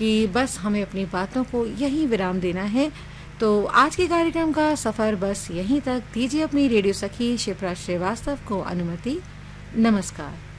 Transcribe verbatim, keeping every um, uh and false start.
कि बस हमें अपनी बातों को यहीं विराम देना है। तो आज के कार्यक्रम का सफ़र बस यहीं तक। दीजिए अपनी रेडियो सखी शिप्रा श्रीवास्तव को अनुमति। नमस्कार।